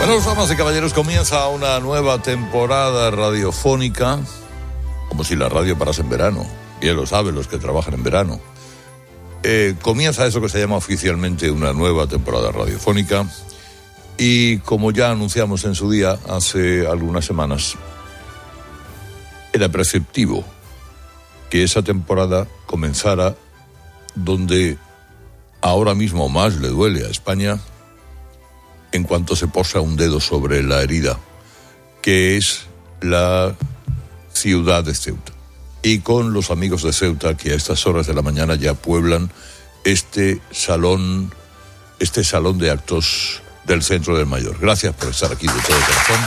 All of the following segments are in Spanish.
Bueno, damas y caballeros, comienza una nueva temporada radiofónica, como si la radio parase en verano. Bien lo saben los que trabajan en verano. Comienza eso que se llama oficialmente una nueva temporada radiofónica. Y como ya anunciamos en su día, hace algunas semanas, era preceptivo que esa temporada comenzara donde ahora mismo más le duele a España, en cuanto se posa un dedo sobre la herida, que es la ciudad de Ceuta. Y con los amigos de Ceuta, que a estas horas de la mañana ya pueblan este salón de actos del Centro del Mayor. Gracias por estar aquí de todo corazón.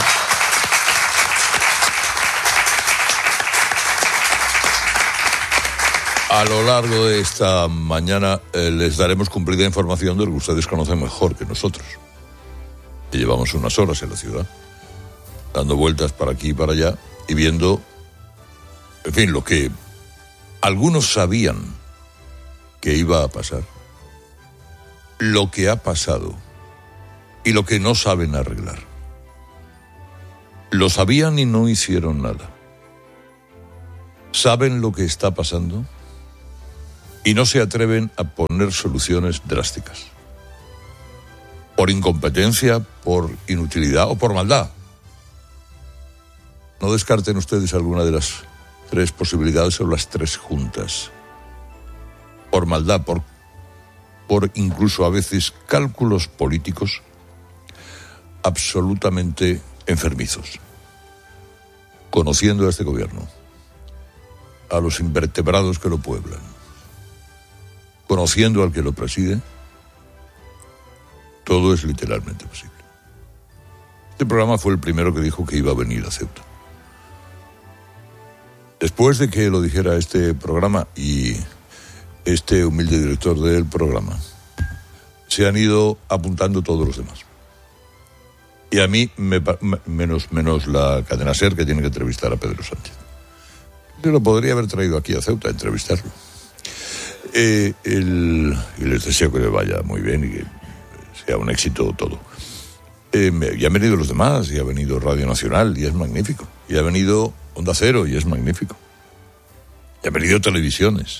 A lo largo de esta mañana les daremos cumplida información de lo que ustedes conocen mejor que nosotros. Que llevamos unas horas en la ciudad, dando vueltas para aquí y para allá y viendo, en fin, lo que algunos sabían que iba a pasar, lo que ha pasado y lo que no saben arreglar. Lo sabían y no hicieron nada. Saben lo que está pasando y no se atreven a poner soluciones drásticas. Por incompetencia, por inutilidad o por maldad. No descarten ustedes alguna de las tres posibilidades o las tres juntas. Por maldad, por incluso a veces cálculos políticos absolutamente enfermizos. Conociendo a este gobierno, a los invertebrados que lo pueblan, conociendo al que lo preside, todo es literalmente posible. Este programa fue el primero que dijo que iba a venir a Ceuta. Después de que lo dijera este programa y este humilde director del programa, se han ido apuntando todos los demás. Y a mí, menos la cadena SER, que tiene que entrevistar a Pedro Sánchez. Yo lo podría haber traído aquí a Ceuta a entrevistarlo. Y les deseo que le vaya muy bien y que sea un éxito todo. Y han venido los demás, y ha venido Radio Nacional, y es magnífico. Y ha venido Onda Cero, y es magnífico. Y han venido televisiones.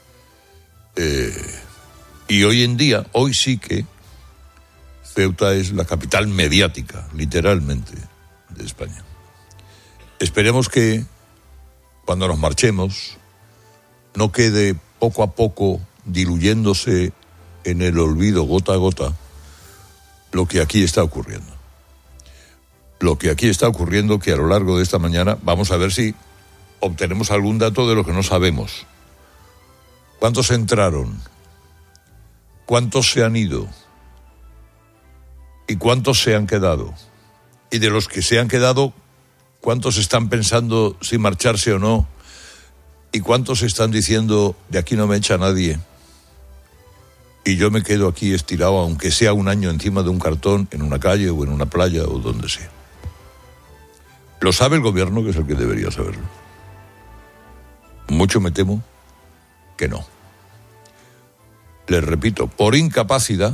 Y hoy en día, hoy sí que Ceuta es la capital mediática, literalmente, de España. Esperemos que cuando nos marchemos no quede poco a poco diluyéndose en el olvido gota a gota lo que aquí está ocurriendo. Lo que aquí está ocurriendo, que a lo largo de esta mañana vamos a ver si obtenemos algún dato de lo que no sabemos. ¿Cuántos entraron? ¿Cuántos se han ido? ¿Y cuántos se han quedado? Y de los que se han quedado, ¿cuántos están pensando si marcharse o no? ¿Y cuántos están diciendo, de aquí no me echa nadie? Y yo me quedo aquí estirado, aunque sea un año encima de un cartón, en una calle o en una playa o donde sea. Lo sabe el gobierno, que es el que debería saberlo. Mucho me temo que no. Les repito, por incapacidad,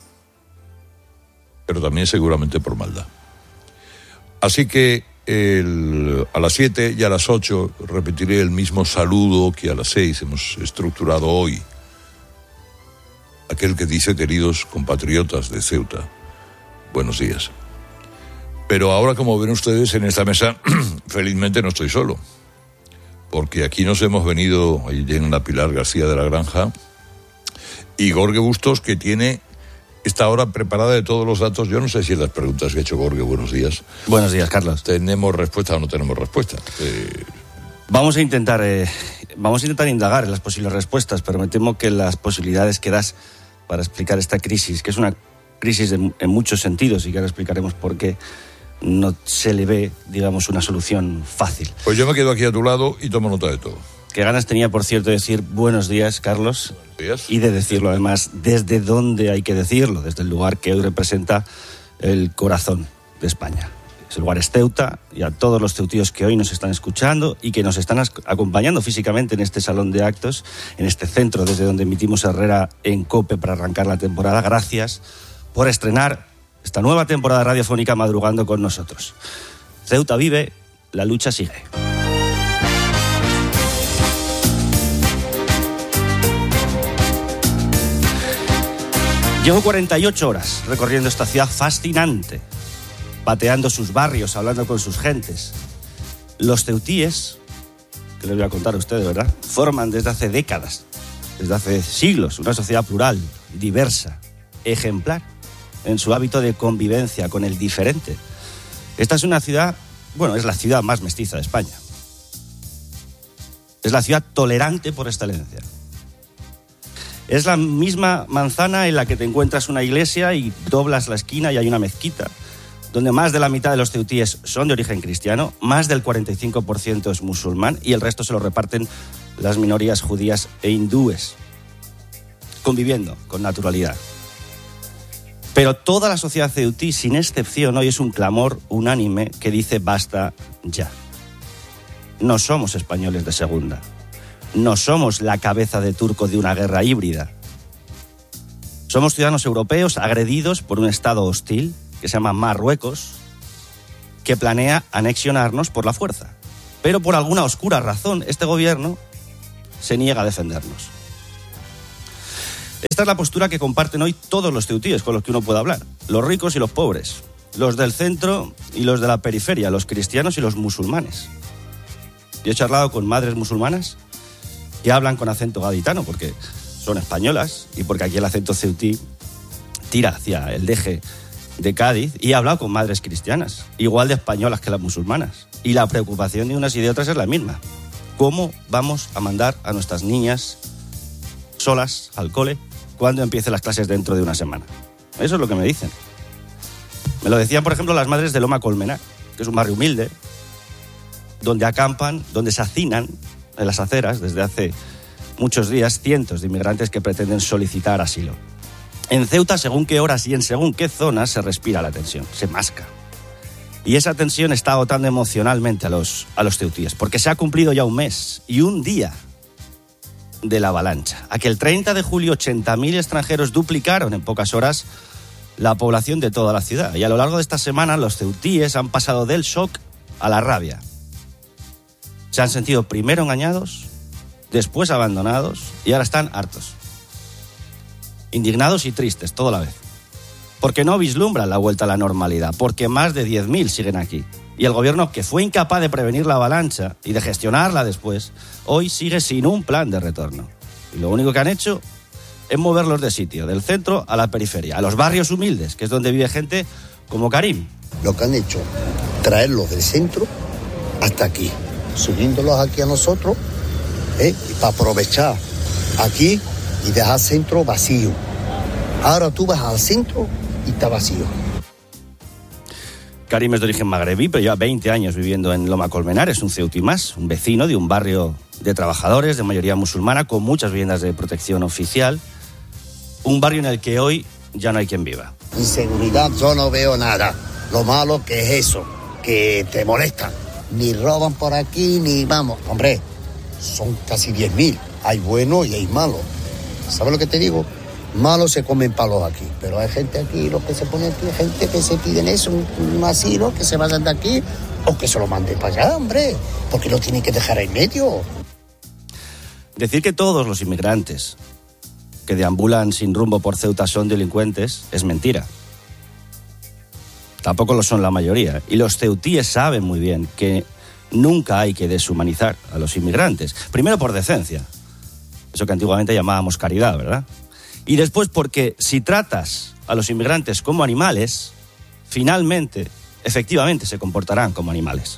pero también seguramente por maldad. Así que a las 7 y a las 8 repetiré el mismo saludo que a las 6 hemos estructurado hoy. Aquel que dice: queridos compatriotas de Ceuta, buenos días. Pero ahora, como ven ustedes en esta mesa, felizmente no estoy solo, porque aquí nos hemos venido, ahí en la Pilar García de la Granja, y Jorge Bustos, que tiene esta hora preparada de todos los datos. Yo no sé si las preguntas que ha hecho Jorge, buenos días. Buenos días, Carlos. ¿Tenemos respuesta o no tenemos respuesta? Vamos a intentar indagar en las posibles respuestas, pero me temo que las posibilidades que das para explicar esta crisis, que es una crisis en muchos sentidos, y que ahora explicaremos por qué, no se le ve, digamos, una solución fácil. Pues yo me quedo aquí a tu lado y tomo nota de todo. Qué ganas tenía, por cierto, de decir buenos días, Carlos. Buenos días. Y de decirlo, además, desde dónde hay que decirlo, desde el lugar que hoy representa el corazón de España. El lugar es Ceuta, y a todos los ceutíos que hoy nos están escuchando y que nos están acompañando físicamente en este salón de actos, en este centro desde donde emitimos Herrera en COPE para arrancar la temporada. Gracias por estrenar esta nueva temporada radiofónica madrugando con nosotros. Ceuta vive, la lucha sigue. Llevo 48 horas recorriendo esta ciudad fascinante, pateando sus barrios, hablando con sus gentes. Los ceutíes, que les voy a contar a ustedes, ¿verdad?, forman desde hace décadas, desde hace siglos, una sociedad plural, diversa, ejemplar en su hábito de convivencia con el diferente. Esta es una ciudad, bueno, es la ciudad más mestiza de España. Es la ciudad tolerante por excelencia. Es la misma manzana en la que te encuentras una iglesia y doblas la esquina y hay una mezquita, donde más de la mitad de los ceutíes son de origen cristiano, más del 45% es musulmán y el resto se lo reparten las minorías judías e hindúes, conviviendo con naturalidad. Pero toda la sociedad ceutí, sin excepción, hoy es un clamor unánime que dice basta ya. No somos españoles de segunda. No somos la cabeza de turco de una guerra híbrida. Somos ciudadanos europeos agredidos por un Estado hostil que se llama Marruecos, que planea anexionarnos por la fuerza. Pero por alguna oscura razón, este gobierno se niega a defendernos. Esta es la postura que comparten hoy todos los ceutíes con los que uno puede hablar. Los ricos y los pobres, los del centro y los de la periferia, los cristianos y los musulmanes. Yo he charlado con madres musulmanas que hablan con acento gaditano porque son españolas y porque aquí el acento ceutí tira hacia el deje de Cádiz, y he hablado con madres cristianas, igual de españolas que las musulmanas. Y la preocupación de unas y de otras es la misma. ¿Cómo vamos a mandar a nuestras niñas solas al cole cuando empiecen las clases dentro de una semana? Eso es lo que me dicen. Me lo decían, por ejemplo, las madres de Loma Colmenar, que es un barrio humilde, donde acampan, donde se hacinan en las aceras desde hace muchos días cientos de inmigrantes que pretenden solicitar asilo. En Ceuta, según qué horas y en según qué zonas, se respira la tensión, se masca. Y esa tensión está agotando emocionalmente a los ceutíes, porque se ha cumplido ya un mes y un día de la avalancha. Aquel 30 de julio, 80.000 extranjeros duplicaron en pocas horas la población de toda la ciudad. Y a lo largo de esta semana, los ceutíes han pasado del shock a la rabia. Se han sentido primero engañados, después abandonados y ahora están hartos. Indignados y tristes, todo a la vez. Porque no vislumbran la vuelta a la normalidad, porque más de 10.000 siguen aquí. Y el gobierno, que fue incapaz de prevenir la avalancha y de gestionarla después, hoy sigue sin un plan de retorno. Y lo único que han hecho es moverlos de sitio, del centro a la periferia, a los barrios humildes, que es donde vive gente como Karim. Lo que han hecho, traerlos del centro hasta aquí, subiéndolos aquí a nosotros, para aprovechar aquí y dejar centro vacío. Ahora tú vas al centro y está vacío. Karim es de origen magrebí, pero lleva 20 años viviendo en Loma Colmenar. Es un ceutí más, un vecino de un barrio de trabajadores de mayoría musulmana con muchas viviendas de protección oficial. Un barrio en el que hoy ya no hay quien viva. Inseguridad, yo no veo nada. Lo malo que es eso, que te molestan. Ni roban por aquí, ni vamos. Hombre, son casi 10.000. Hay buenos y hay malos. ¿Sabes lo que te digo? Malos se comen palos aquí, pero hay gente aquí, lo que se pone aquí, gente que se piden eso, un asilo, que se vayan de aquí o que se lo manden para allá, hombre, porque lo tienen que dejar en medio. Decir que todos los inmigrantes que deambulan sin rumbo por Ceuta son delincuentes es mentira. Tampoco lo son la mayoría. Y los ceutíes saben muy bien que nunca hay que deshumanizar a los inmigrantes. Primero por decencia, eso que antiguamente llamábamos caridad, ¿verdad? Y después porque si tratas a los inmigrantes como animales, finalmente, efectivamente, se comportarán como animales.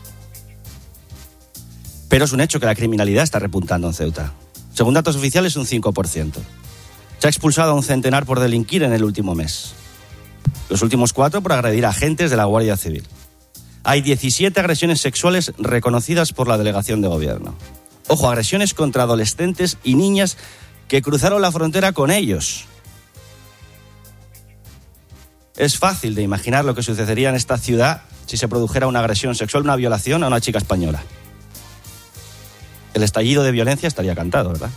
Pero es un hecho que la criminalidad está repuntando en Ceuta. Según datos oficiales, un 5%. Se ha expulsado a un centenar por delinquir en el último mes. Los últimos 4 por agredir a agentes de la Guardia Civil. Hay 17 agresiones sexuales reconocidas por la delegación de gobierno. Ojo, agresiones contra adolescentes y niñas que cruzaron la frontera con ellos. Es fácil de imaginar lo que sucedería en esta ciudad si se produjera una agresión sexual, una violación a una chica española. El estallido de violencia estaría cantado, ¿verdad?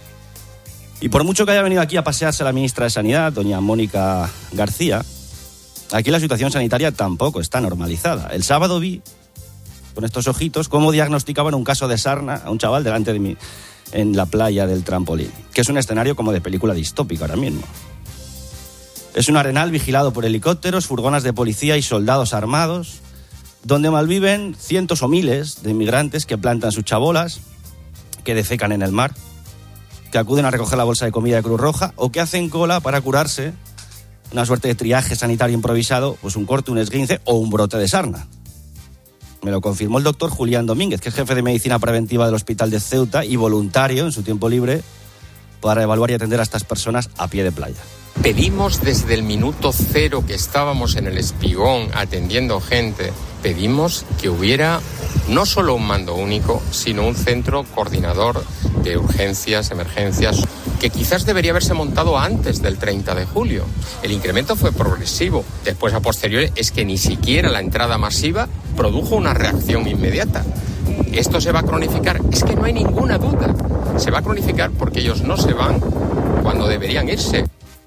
Y por mucho que haya venido aquí a pasearse la ministra de Sanidad, doña Mónica García, Aquí la situación sanitaria tampoco está normalizada. El sábado vi, con estos ojitos, cómo diagnosticaban un caso de sarna a un chaval delante de mí en la playa del Trampolín, que es un escenario como de película distópica ahora mismo. Es un arenal vigilado por helicópteros, furgonas de policía y soldados armados, donde malviven cientos o miles de inmigrantes que plantan sus chabolas, que defecan en el mar, que acuden a recoger la bolsa de comida de Cruz Roja o que hacen cola para curarse una suerte de triaje sanitario improvisado, pues un corte, un esguince o un brote de sarna. Me lo confirmó el doctor Julián Domínguez, que es jefe de medicina preventiva del Hospital de Ceuta y voluntario en su tiempo libre para evaluar y atender a estas personas a pie de playa. Pedimos desde el minuto cero que estábamos en el Espigón atendiendo gente, pedimos que hubiera no solo un mando único, sino un centro coordinador de urgencias, emergencias, que quizás debería haberse montado antes del 30 de julio. El incremento fue progresivo. Después, a posteriori, es que ni siquiera la entrada masiva produjo una reacción inmediata. ¿Esto se va a cronificar? Es que no hay ninguna duda. Se va a cronificar porque ellos no se van cuando deberían irse.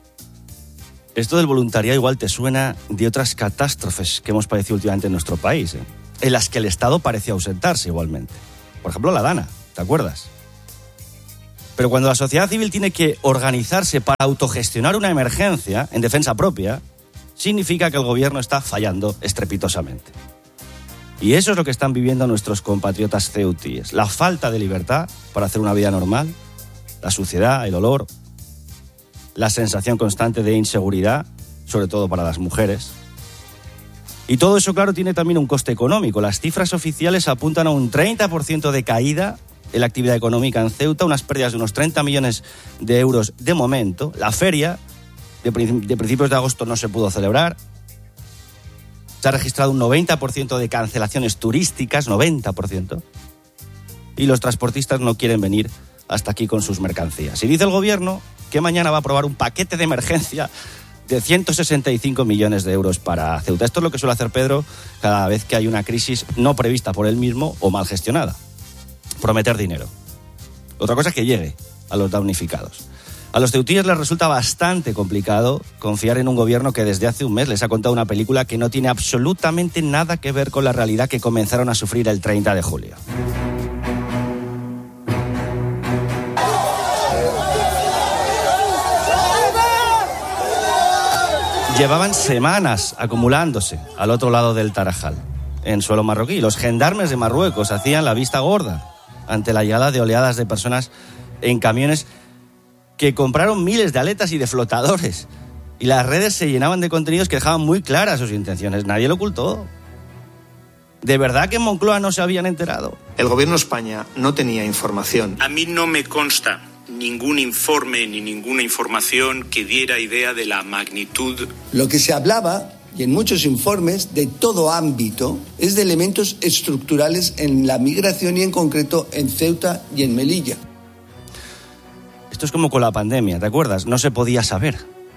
Esto del voluntariado igual te suena de otras catástrofes que hemos padecido últimamente en nuestro país, en las que el Estado parecía ausentarse igualmente. Por ejemplo, la Dana, ¿te acuerdas? Pero cuando la sociedad civil tiene que organizarse para autogestionar una emergencia en defensa propia, significa que el gobierno está fallando estrepitosamente. Y eso es lo que están viviendo nuestros compatriotas ceutíes. La falta de libertad para hacer una vida normal, la suciedad, el olor, la sensación constante de inseguridad, sobre todo para las mujeres. Y todo eso, claro, tiene también un coste económico. Las cifras oficiales apuntan a un 30% de caída en la actividad económica en Ceuta, unas pérdidas de unos 30 millones de euros de momento. La feria de principios de agosto no se pudo celebrar. Se ha registrado un 90% de cancelaciones turísticas, 90%. Y los transportistas no quieren venir hasta aquí con sus mercancías. Y dice el gobierno que mañana va a aprobar un paquete de emergencia de 165 millones de euros para Ceuta. Esto es lo que suele hacer Pedro cada vez que hay una crisis no prevista por él mismo o mal gestionada. Prometer dinero. Otra cosa es que llegue a los damnificados. A los ceutíes les resulta bastante complicado confiar en un gobierno que desde hace un mes les ha contado una película que no tiene absolutamente nada que ver con la realidad que comenzaron a sufrir el 30 de julio. Llevaban semanas acumulándose al otro lado del Tarajal, en suelo marroquí. Los gendarmes de Marruecos hacían la vista gorda ante la llegada de oleadas de personas en camiones que compraron miles de aletas y de flotadores. Y las redes se llenaban de contenidos que dejaban muy claras sus intenciones. Nadie lo ocultó. ¿De verdad que en Moncloa no se habían enterado? El gobierno de España no tenía información. A mí no me consta ningún informe ni ninguna información que diera idea de la magnitud. Lo que se hablaba, y en muchos informes de todo ámbito, es de elementos estructurales en la migración y en concreto en Ceuta y en Melilla. Esto es como con la pandemia, ¿te acuerdas? No se podía saber.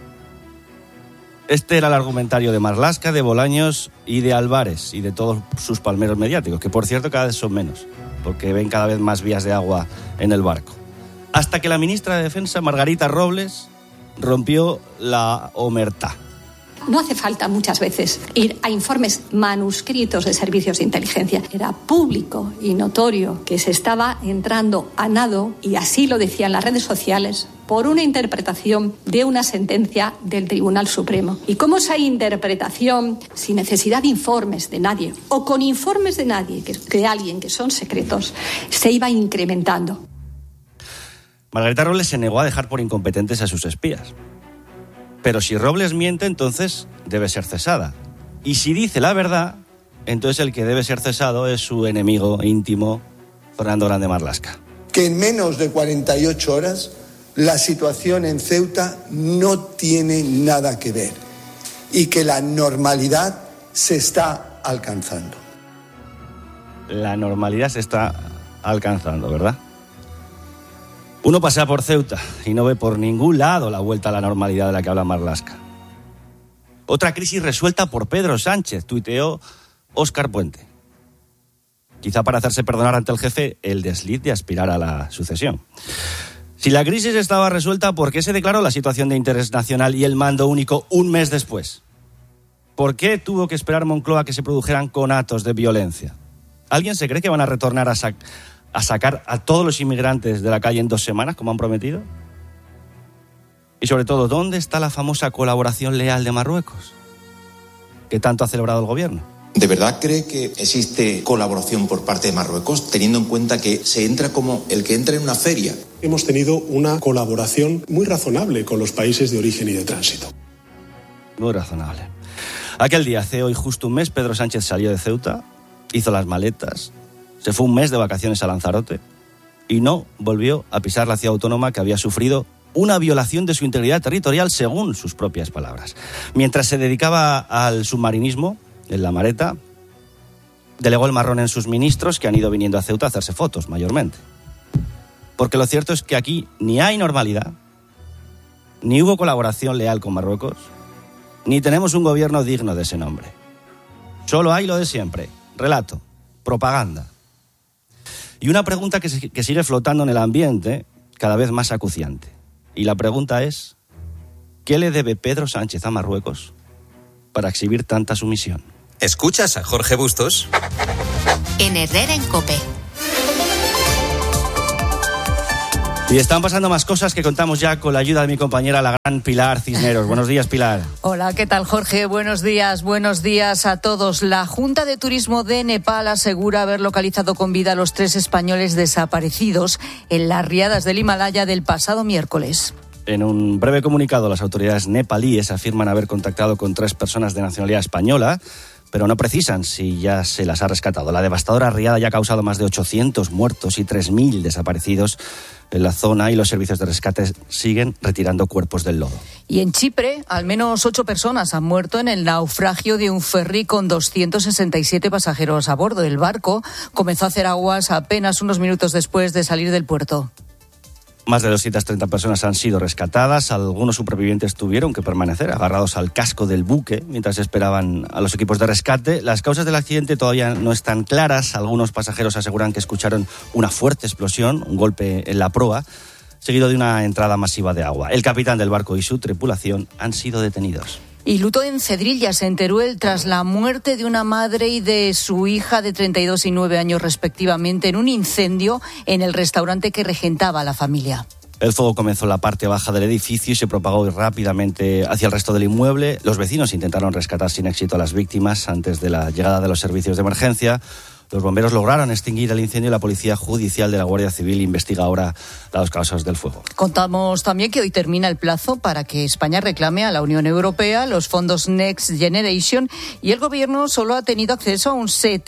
Este era el argumentario de Marlaska, de Bolaños y de Álvarez y de todos sus palmeros mediáticos, que por cierto cada vez son menos, porque ven cada vez más vías de agua en el barco. Hasta que la ministra de Defensa, Margarita Robles, rompió la omertá. No hace falta muchas veces ir a informes manuscritos de servicios de inteligencia. Era público y notorio que se estaba entrando a nado, y así lo decían las redes sociales, por una interpretación de una sentencia del Tribunal Supremo. Y cómo esa interpretación, sin necesidad de informes de nadie, o con informes de nadie, de alguien que son secretos, se iba incrementando. Margarita Robles se negó a dejar por incompetentes a sus espías. Pero si Robles miente, entonces debe ser cesada. Y si dice la verdad, entonces el que debe ser cesado es su enemigo íntimo, Fernando Grande Marlaska. Que en menos de 48 horas la situación en Ceuta no tiene nada que ver y que la normalidad se está alcanzando. La normalidad se está alcanzando, ¿verdad? Uno pasea por Ceuta y no ve por ningún lado la vuelta a la normalidad de la que habla Marlaska. Otra crisis resuelta por Pedro Sánchez, tuiteó Óscar Puente. Quizá para hacerse perdonar ante el jefe el desliz de aspirar a la sucesión. Si la crisis estaba resuelta, ¿por qué se declaró la situación de interés nacional y el mando único un mes después? ¿Por qué tuvo que esperar Moncloa que se produjeran conatos de violencia? ¿Alguien se cree que van a retornar a sacar a todos los inmigrantes de la calle en 2 semanas, como han prometido? Y sobre todo, ¿dónde está la famosa colaboración leal de Marruecos, que tanto ha celebrado el gobierno? ¿De verdad cree que existe colaboración por parte de Marruecos, teniendo en cuenta que se entra como el que entra en una feria? Hemos tenido una colaboración muy razonable con los países de origen y de tránsito. Muy razonable. Aquel día, hace hoy justo un mes, Pedro Sánchez salió de Ceuta, hizo las maletas, se fue un mes de vacaciones a Lanzarote y no volvió a pisar la ciudad autónoma que había sufrido una violación de su integridad territorial, según sus propias palabras. Mientras se dedicaba al submarinismo, en la Mareta, delegó el marrón en sus ministros, que han ido viniendo a Ceuta a hacerse fotos, mayormente. Porque lo cierto es que aquí ni hay normalidad, ni hubo colaboración leal con Marruecos, ni tenemos un gobierno digno de ese nombre. Solo hay lo de siempre: relato, propaganda. Y una pregunta que sigue flotando en el ambiente, cada vez más acuciante. Y la pregunta es: ¿qué le debe Pedro Sánchez a Marruecos para exhibir tanta sumisión? ¿Escuchas a Jorge Bustos? En Herrera en COPE. Y están pasando más cosas que contamos ya con la ayuda de mi compañera, la gran Pilar Cisneros. Buenos días, Pilar. Hola, ¿qué tal, Jorge? Buenos días a todos. La Junta de Turismo de Nepal asegura haber localizado con vida a los 3 españoles desaparecidos en las riadas del Himalaya del pasado miércoles. En un breve comunicado, las autoridades nepalíes afirman haber contactado con 3 personas de nacionalidad española, pero no precisan si ya se las ha rescatado. La devastadora riada ya ha causado más de 800 muertos y 3.000 desaparecidos en la zona, y los servicios de rescate siguen retirando cuerpos del lodo. Y en Chipre, al menos 8 personas han muerto en el naufragio de un ferry con 267 pasajeros a bordo. El barco comenzó a hacer aguas apenas unos minutos después de salir del puerto. Más de 230 personas han sido rescatadas. Algunos supervivientes tuvieron que permanecer agarrados al casco del buque mientras esperaban a los equipos de rescate. Las causas del accidente todavía no están claras. Algunos pasajeros aseguran que escucharon una fuerte explosión, un golpe en la proa, seguido de una entrada masiva de agua. El capitán del barco y su tripulación han sido detenidos. Y luto en Cedrillas, en Teruel, tras la muerte de una madre y de su hija de 32 y 9 años respectivamente en un incendio en el restaurante que regentaba la familia. El fuego comenzó en la parte baja del edificio y se propagó rápidamente hacia el resto del inmueble. Los vecinos intentaron rescatar sin éxito a las víctimas antes de la llegada de los servicios de emergencia. Los bomberos lograron extinguir el incendio y la Policía Judicial de la Guardia Civil investiga ahora las causas del fuego. Contamos también que hoy termina el plazo para que España reclame a la Unión Europea los fondos Next Generation, y el Gobierno solo ha tenido acceso a un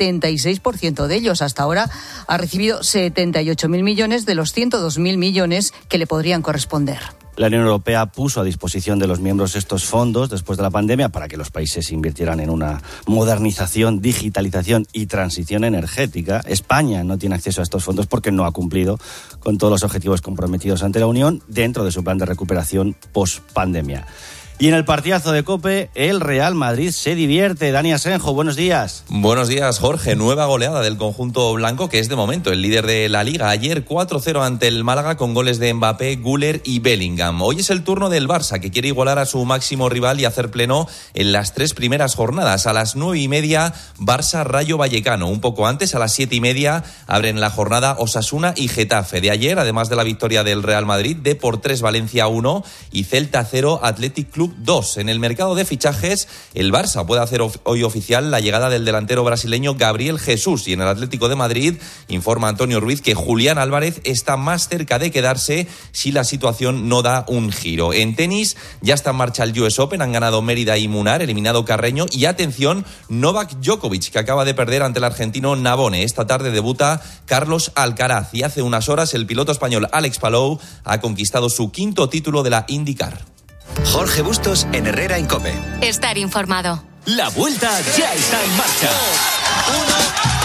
76% de ellos. Hasta ahora ha recibido 78.000 millones de los 102.000 millones que le podrían corresponder. La Unión Europea puso a disposición de los miembros estos fondos después de la pandemia para que los países invirtieran en una modernización, digitalización y transición energética. España no tiene acceso a estos fondos porque no ha cumplido con todos los objetivos comprometidos ante la Unión dentro de su plan de recuperación post-pandemia. Y en el partidazo de COPE, el Real Madrid se divierte. Dani Asenjo, buenos días. Buenos días, Jorge. Nueva goleada del conjunto blanco, que es de momento el líder de la Liga. Ayer 4-0 ante el Málaga con goles de Mbappé, Güler y Bellingham. Hoy es el turno del Barça, que quiere igualar a su máximo rival y hacer pleno en las 3 primeras jornadas. A las 9:30, Barça-Rayo Vallecano. Un poco antes, a las 7:30, abren la jornada Osasuna y Getafe. De ayer, además de la victoria del Real Madrid, Depor 3, Valencia 1 y Celta 0, Athletic Club 2. En el mercado de fichajes, el Barça puede hacer hoy oficial la llegada del delantero brasileño Gabriel Jesús, y en el Atlético de Madrid informa Antonio Ruiz que Julián Álvarez está más cerca de quedarse si la situación no da un giro. En tenis ya está en marcha el US Open, han ganado Mérida y Munar, eliminado Carreño, y atención, Novak Djokovic, que acaba de perder ante el argentino Navone. Esta tarde debuta Carlos Alcaraz, y hace unas horas el piloto español Alex Palou ha conquistado su 5º título de la IndyCar. Jorge Bustos en Herrera en COPE. Estar informado. La vuelta ya está en marcha.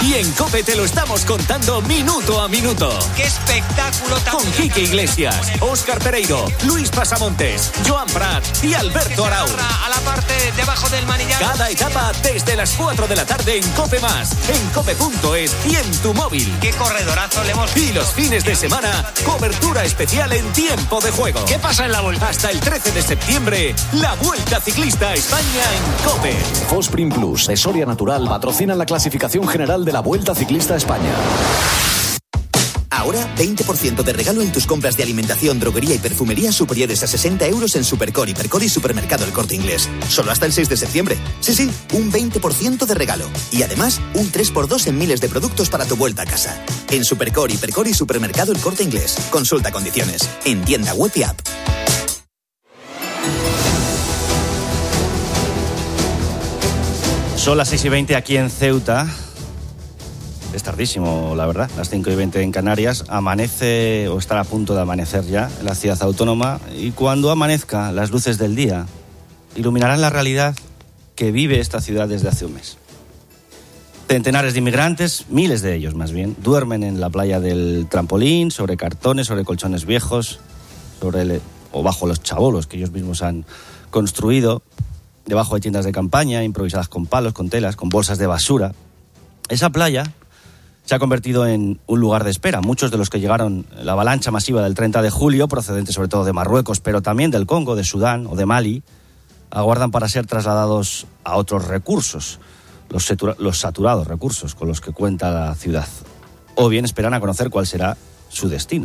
Y en COPE te lo estamos contando minuto a minuto. ¡Qué espectáculo tan Con Quique Iglesias, Óscar Pereiro, Luis Pasamontes, Joan Prat y Alberto Arau. A la parte debajo del manillar. Cada etapa desde las 4 de la tarde en COPE+, en cope.es y en tu móvil. ¡Qué corredorazo le hemos... Y los fines de semana, cobertura especial en tiempo de juego. ¿Qué pasa en la Vuelta? Hasta el 13 de septiembre, la Vuelta Ciclista a España en COPE. Fosprin Plus de Soria Natural patrocinan la clasificación general de la Vuelta Ciclista a España. Ahora, 20% de regalo en tus compras de alimentación, droguería y perfumería superiores a 60 euros en Supercor, Hipercor y Supermercado El Corte Inglés. Solo hasta el 6 de septiembre. Sí, un 20% de regalo. Y además, un 3x2 en miles de productos para tu vuelta a casa. En Supercor, Hipercor y Supermercado El Corte Inglés. Consulta condiciones. En tienda web y app. Son las 6:20 aquí en Ceuta. Es tardísimo, la verdad, las 5:20 en Canarias. Amanece, o estará a punto de amanecer ya, en la ciudad autónoma. Y cuando amanezca, las luces del día iluminarán la realidad que vive esta ciudad desde hace un mes. Centenares de inmigrantes, miles de ellos más bien, duermen en la playa del Trampolín, sobre cartones, sobre colchones viejos, o bajo los chabolos que ellos mismos han construido, debajo de tiendas de campaña, improvisadas con palos, con telas, con bolsas de basura. Esa playa se ha convertido en un lugar de espera. Muchos de los que llegaron la avalancha masiva del 30 de julio, procedentes sobre todo de Marruecos, pero también del Congo, de Sudán o de Mali, aguardan para ser trasladados a otros recursos, los saturados recursos con los que cuenta la ciudad. O bien esperan a conocer cuál será su destino.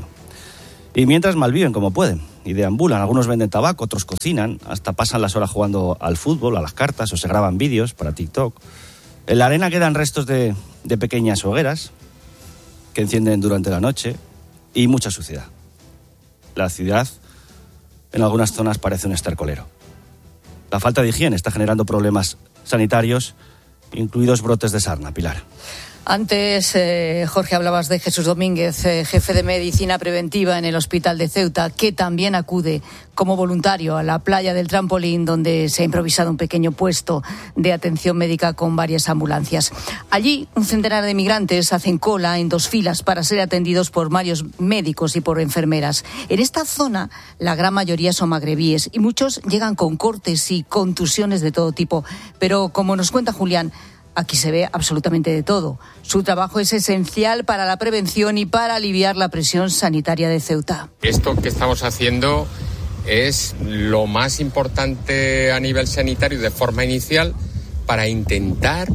Y mientras malviven como pueden y deambulan. Algunos venden tabaco, otros cocinan, hasta pasan las horas jugando al fútbol, a las cartas, o se graban vídeos para TikTok. En la arena quedan restos de pequeñas hogueras que encienden durante la noche y mucha suciedad. La ciudad, en algunas zonas, parece un estercolero. La falta de higiene está generando problemas sanitarios, incluidos brotes de sarna. Pilar. Antes, Jorge, hablabas de Jesús Domínguez, jefe de medicina preventiva en el Hospital de Ceuta, que también acude como voluntario a la playa del Trampolín, donde se ha improvisado un pequeño puesto de atención médica con varias ambulancias. Allí, un centenar de migrantes hacen cola en 2 filas para ser atendidos por varios médicos y por enfermeras. En esta zona, la gran mayoría son magrebíes y muchos llegan con cortes y contusiones de todo tipo. Pero, como nos cuenta Julián, aquí se ve absolutamente de todo. Su trabajo es esencial para la prevención y para aliviar la presión sanitaria de Ceuta. Esto que estamos haciendo es lo más importante a nivel sanitario de forma inicial para intentar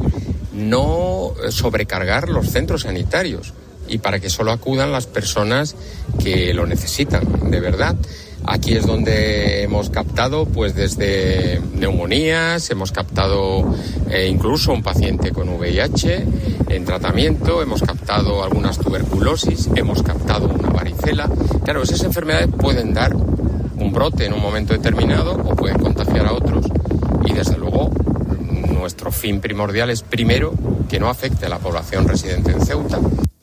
no sobrecargar los centros sanitarios y para que solo acudan las personas que lo necesitan, de verdad. Aquí es donde hemos captado, pues desde neumonías, hemos captado incluso un paciente con VIH en tratamiento, hemos captado algunas tuberculosis, hemos captado una varicela. Claro, esas enfermedades pueden dar un brote en un momento determinado o pueden contagiar a otros. Y desde luego, nuestro fin primordial es primero que no afecte a la población residente en Ceuta.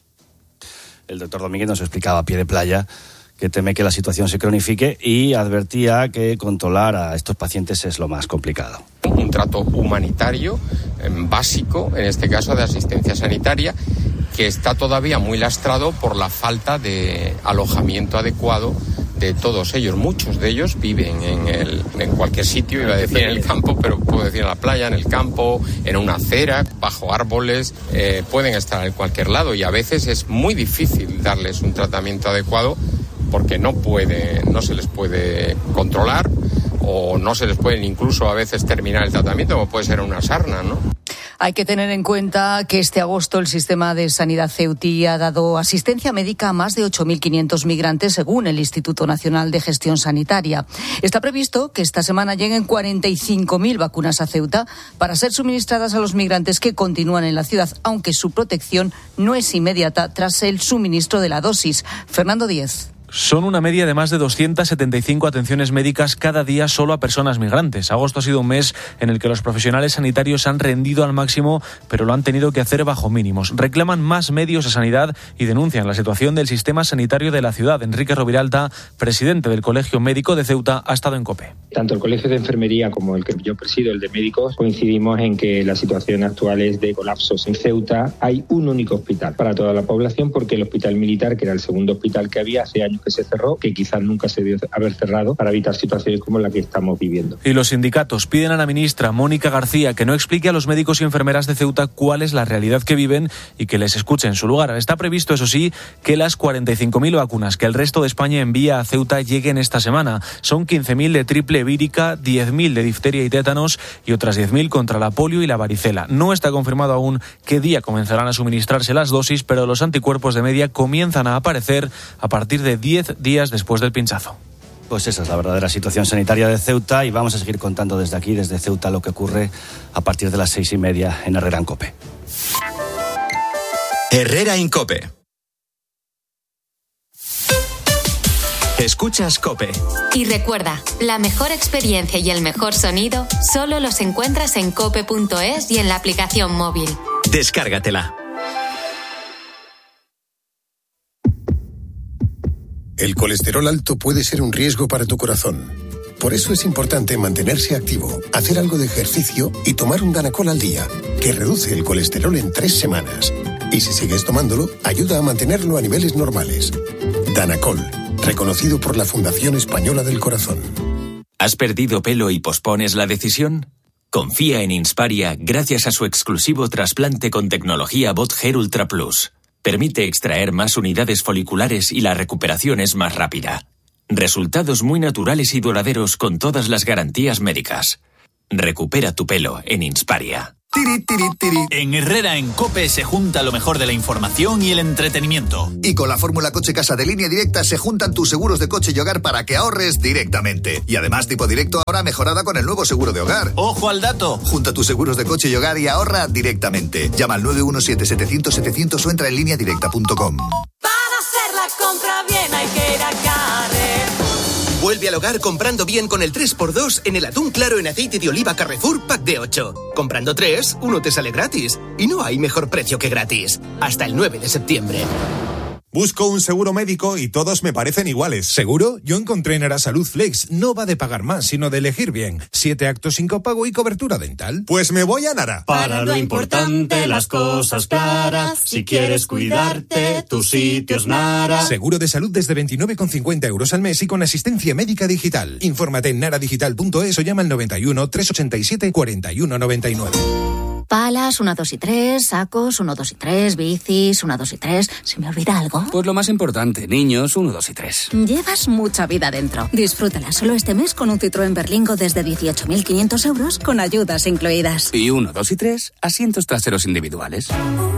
El doctor Domínguez nos explicaba a pie de playa que teme que la situación se cronifique y advertía que controlar a estos pacientes es lo más complicado. Un trato humanitario básico, en este caso de asistencia sanitaria, que está todavía muy lastrado por la falta de alojamiento adecuado de todos ellos. Muchos de ellos viven en cualquier sitio, iba a decir en el campo, pero puedo decir en la playa, en el campo, en una acera, bajo árboles, pueden estar en cualquier lado y a veces es muy difícil darles un tratamiento adecuado porque no se les puede controlar o no se les puede incluso a veces terminar el tratamiento, como puede ser una sarna, ¿no? Hay que tener en cuenta que este agosto el sistema de sanidad ceutí ha dado asistencia médica a más de 8.500 migrantes, según el Instituto Nacional de Gestión Sanitaria. Está previsto que esta semana lleguen 45.000 vacunas a Ceuta para ser suministradas a los migrantes que continúan en la ciudad, aunque su protección no es inmediata tras el suministro de la dosis. Fernando Díez. Son una media de más de 275 atenciones médicas cada día solo a personas migrantes. Agosto ha sido un mes en el que los profesionales sanitarios han rendido al máximo, pero lo han tenido que hacer bajo mínimos. Reclaman más medios a sanidad y denuncian la situación del sistema sanitario de la ciudad. Enrique Roviralta, presidente del Colegio Médico de Ceuta, ha estado en COPE. Tanto el Colegio de Enfermería como el que yo presido, el de médicos, coincidimos en que la situación actual es de colapsos. En Ceuta hay un único hospital para toda la población, porque el hospital militar, que era el segundo hospital que había hace años que se cerró, que quizás nunca se debió haber cerrado, para evitar situaciones como la que estamos viviendo. Y los sindicatos piden a la ministra Mónica García que no explique a los médicos y enfermeras de Ceuta cuál es la realidad que viven y que les escuche en su lugar. Está previsto, eso sí, que las 45.000 vacunas que el resto de España envía a Ceuta lleguen esta semana. Son 15.000 de triple vírica, 10.000 de difteria y tétanos y otras 10.000 contra la polio y la varicela. No está confirmado aún qué día comenzarán a suministrarse las dosis, pero los anticuerpos de media comienzan a aparecer a partir de 10 días después del pinchazo. Pues esa es la verdadera situación sanitaria de Ceuta y vamos a seguir contando desde aquí, desde Ceuta, lo que ocurre a partir de las 6:30 en Herrera en COPE. Herrera en COPE. Escuchas COPE. Y recuerda, la mejor experiencia y el mejor sonido solo los encuentras en cope.es y en la aplicación móvil. Descárgatela. El colesterol alto puede ser un riesgo para tu corazón. Por eso es importante mantenerse activo, hacer algo de ejercicio y tomar un Danacol al día, que reduce el colesterol en 3 semanas. Y si sigues tomándolo, ayuda a mantenerlo a niveles normales. Danacol, reconocido por la Fundación Española del Corazón. ¿Has perdido pelo y pospones la decisión? Confía en Insparia gracias a su exclusivo trasplante con tecnología Bot Hair Ultra Plus. Permite extraer más unidades foliculares y la recuperación es más rápida. Resultados muy naturales y duraderos con todas las garantías médicas. Recupera tu pelo en Insparia. Tiri, tiri, tiri. En Herrera en COPE se junta lo mejor de la información y el entretenimiento. Y con la fórmula Coche Casa de Línea Directa se juntan tus seguros de coche y hogar para que ahorres directamente. Y además Tipo Directo ahora mejorada con el nuevo seguro de hogar. ¡Ojo al dato! Junta tus seguros de coche y hogar y ahorra directamente. Llama al 917-700-700 o entra en lineadirecta.com. Para hacer la compra bien hay que ir a Carrer. Vuelve al hogar comprando bien con el 3x2 en el atún claro en aceite de oliva Carrefour Pack de 8. Comprando 3, uno te sale gratis. Y no hay mejor precio que gratis. Hasta el 9 de septiembre. Busco un seguro médico y todos me parecen iguales. ¿Seguro? Yo encontré en Arasalud Flex. No va de pagar más, sino de elegir bien. 7 actos sin copago y cobertura dental. Pues me voy a Nara. Para lo importante, las cosas claras. Si quieres cuidarte, tu sitio es Nara. Seguro de salud desde 29,50 euros al mes y con asistencia médica digital. Infórmate en naradigital.es o llama al 91 387 4199. Palas, 1, 2 y 3, sacos, 1, 2 y 3, bicis, 1, 2 y 3. ¿Se me olvida algo? Pues lo más importante, niños, 1, 2 y 3. Llevas mucha vida dentro. Disfrútala solo este mes con un Citroën Berlingo desde 18.500 euros con ayudas incluidas. Y 1, 2 y 3, asientos traseros individuales.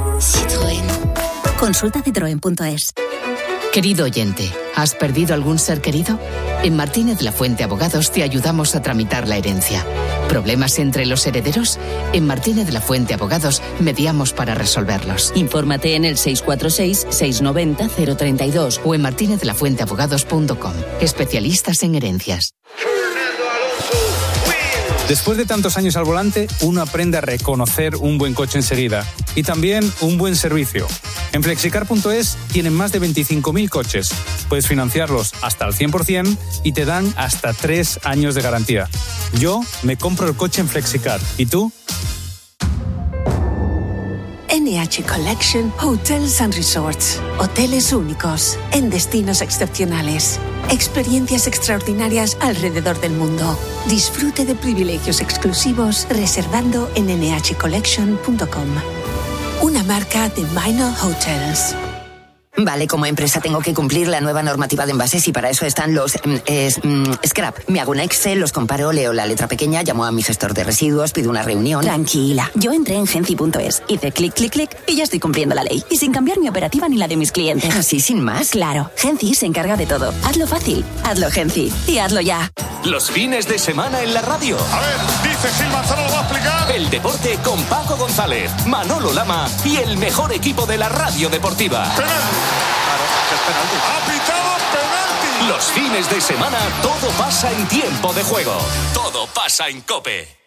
Citroën. Consulta citroen.es. Querido oyente, ¿has perdido algún ser querido? En Martínez La Fuente Abogados te ayudamos a tramitar la herencia. ¿Problemas entre los herederos? En Martínez La Fuente Abogados mediamos para resolverlos. Infórmate en el 646-690-032 o en martinezlafuenteabogados.com. Especialistas en herencias. Después de tantos años al volante, uno aprende a reconocer un buen coche enseguida y también un buen servicio. En Flexicar.es tienen más de 25.000 coches. Puedes financiarlos hasta al 100% y te dan hasta 3 años de garantía. Yo me compro el coche en Flexicar. ¿Y tú? NH Collection Hotels and Resorts. Hoteles únicos, en destinos excepcionales. Experiencias extraordinarias alrededor del mundo. Disfrute de privilegios exclusivos reservando en nhcollection.com. Una marca de Minor Hotels. Vale, como empresa tengo que cumplir la nueva normativa de envases y para eso están los scrap. Me hago un Excel, los comparo, leo la letra pequeña, llamo a mi gestor de residuos, pido una reunión. Tranquila, yo entré en Genci.es, hice clic, clic, clic y ya estoy cumpliendo la ley. Y sin cambiar mi operativa ni la de mis clientes. ¿Así sin más? Claro, Genci se encarga de todo. Hazlo fácil, hazlo Genci y hazlo ya. Los fines de semana en la radio. A ver, dice Gil Manzano, lo va a explicar. El deporte con Paco González, Manolo Lama y el mejor equipo de la radio deportiva. Penal. Claro, es penalti. Ha pitado penal. fines de semana todo pasa en Tiempo de Juego. Todo pasa en COPE.